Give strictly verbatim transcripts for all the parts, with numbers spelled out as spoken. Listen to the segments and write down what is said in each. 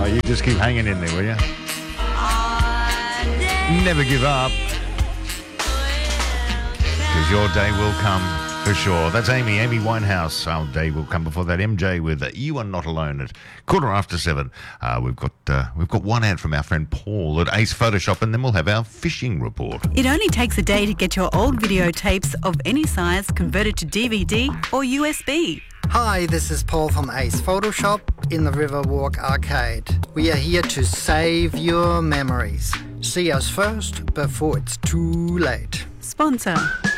Oh, you just keep hanging in there, will you? Never give up. Because your day will come for sure. That's Amy, Amy Winehouse. Our day will come before that. M J with uh, You Are Not Alone at quarter after seven. Uh, we've got uh, we've got one ad from our friend Paul at Ace Photoshop, and then we'll have our fishing report. It only takes a day to get your old videotapes of any size converted to D V D or U S B. Hi, this is Paul from Ace Photoshop in the Riverwalk Arcade. We are here to save your memories. See us first before it's too late. Sponsor.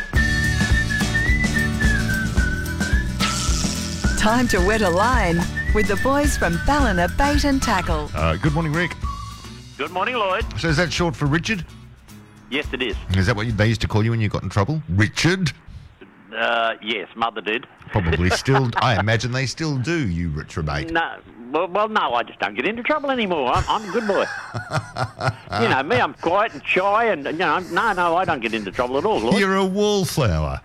Time to wet a line with the boys from Ballina Bait and Tackle. Uh, good morning, Rick. Good morning, Lloyd. So is that short for Richard? Yes, it is. Is that what they used to call you when you got in trouble? Richard? Uh, yes, Mother did. Probably still. I imagine they still do, you retrobate. No, well, well, no, I just don't get into trouble anymore. I'm, I'm a good boy. You know, me, I'm quiet and shy, and, you know, no, no, I don't get into trouble at all, Lloyd. You're a wallflower.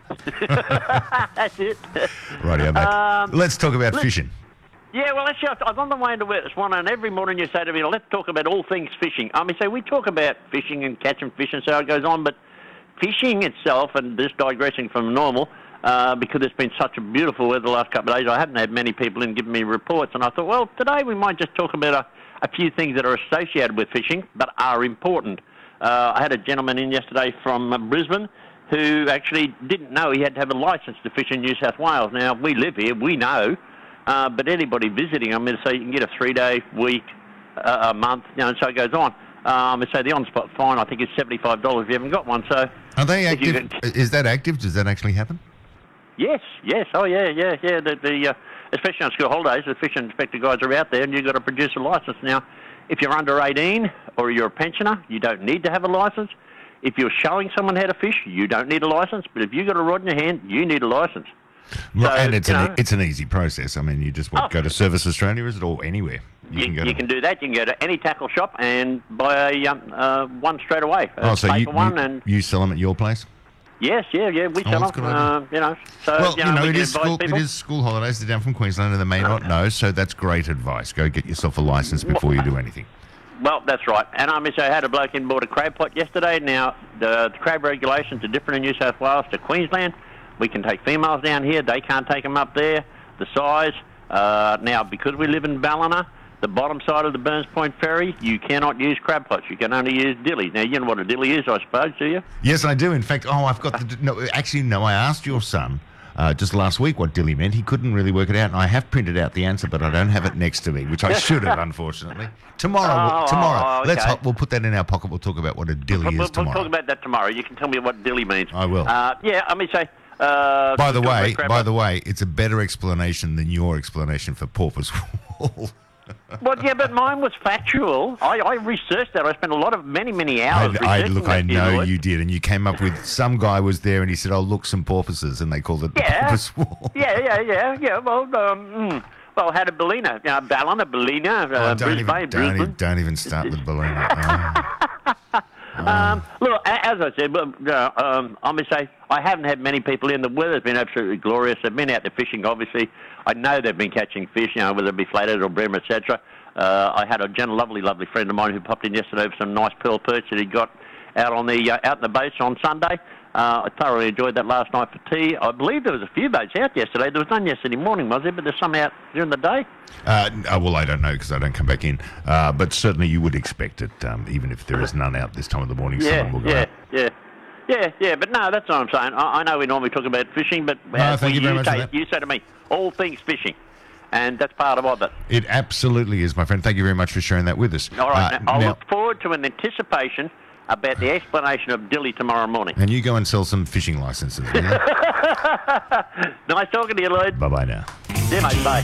That's it. Rightio, mate. Um, Let's talk about let- fishing. Yeah, well, actually, I was on the way into work this morning, and every morning you say to me, let's talk about all things fishing. I mean, so we talk about fishing and catching fish and so it goes on, but fishing itself, and just digressing from normal, uh, because it's been such a beautiful weather the last couple of days, I haven't had many people in giving me reports, and I thought, well, today we might just talk about a, a few things that are associated with fishing, but are important. Uh, I had a gentleman in yesterday from uh, Brisbane who actually didn't know he had to have a licence to fish in New South Wales. Now, we live here, we know, uh, but anybody visiting, I'm going to say you can get a three-day, week, uh, a month, you know, and so it goes on. Um, so the on-spot fine, I think, is seventy-five dollars if you haven't got one. So Are they if you active? can- Is that active? Does that actually happen? Yes, yes, oh yeah, yeah, yeah. The, the uh, especially on school holidays, the fishing inspector guys are out there, and you've got to produce a licence. Now, if you're under eighteen or you're a pensioner, you don't need to have a licence. If you're showing someone how to fish, you don't need a licence. But if you've got a rod in your hand, you need a licence. Right, So, and it's you an know- it's an easy process. I mean, you just what, Oh. go to Service Australia, is it, or anywhere? You, can go you to. can do that. You can go to any tackle shop and buy a um, uh, one straight away. Oh, A so paper you, one you, and you sell them at your place? yes, yeah, yeah, we Oh, sell that's them. good Uh, you know, so Well, you know, we it can is advise school. It people. is school holidays. They're down from Queensland, and they may not know. So that's great advice. Go get yourself a license before you do anything. Well, that's right. And I mean, so I had a bloke in board a crab pot yesterday. Now, the, the crab regulations are different in New South Wales to Queensland. We can take females down here. They can't take them up there. The size. Uh, now, because we live in Ballina, the bottom side of the Burns Point Ferry, you cannot use crab pots. You can only use dilly. Now, you know what a dilly is, I suppose, do you? Yes, I do. In fact, oh, I've got the. No, actually, no. I asked your son uh, just last week what dilly meant. He couldn't really work it out, and I have printed out the answer, but I don't have it next to me, which I should have, unfortunately. Tomorrow, we'll, Oh, tomorrow. oh, Let's okay. hop, we'll put that in our pocket. We'll talk about what a dilly We'll, is we'll tomorrow. talk about that tomorrow. You can tell me what dilly means. I will. Uh, yeah, I mean, say. Uh, by the talk about way, crab by pot. the way, it's a better explanation than your explanation for porpoise wool. Well, yeah, but mine was factual. I, I researched that. I spent a lot of many, many hours I, I, researching look, that, I dear know Lloyd. you did, and you came up with some guy was there, and he said, "Oh, look, some porpoises," and they called it Yeah. porpoise wool. Yeah, yeah, yeah, yeah. Well, um, mm, well, had a Ballina, uh, Ballina, Ballina, uh, Oh, don't, Brisbane, even, don't, Brisbane. even, don't even start with Ballina. Oh. Um, look, a- as I said, well, uh, um, I'm going to say I haven't had many people in. The weather's been absolutely glorious. They've been out there fishing, obviously. I know they've been catching fish, you know, whether it be flathead or bream, et cetera. Uh, I had a gen- lovely, lovely friend of mine who popped in yesterday with some nice pearl perch that he got out on the uh, out in the boats on Sunday. Uh, I thoroughly enjoyed that last night for tea. I believe there was a few boats out yesterday. There was none yesterday morning, was there? But there's some out during the day. Uh, uh, well, I don't know because I don't come back in. Uh, but certainly you would expect it, um, even if there is none out this time of the morning. Yeah, someone will go yeah, out. yeah. Yeah, yeah, but no, that's what I'm saying. I, I know we normally talk about fishing, but No, as thank we- you very much for say, that. you say to me, all things fishing, and that's part of it. It absolutely is, my friend. Thank you very much for sharing that with us. All right, Uh, now, I'll now- look forward to an anticipation about the explanation of dilly tomorrow morning. and you go and sell some fishing licenses. Nice talking to you, Lloyd. Bye bye now. See you, mate. Bye.